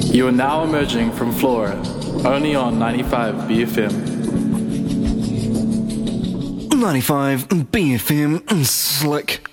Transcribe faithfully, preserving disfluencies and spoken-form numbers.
You are now emerging from Flora, only on ninety-five B F M. ninety-five B F M, slick.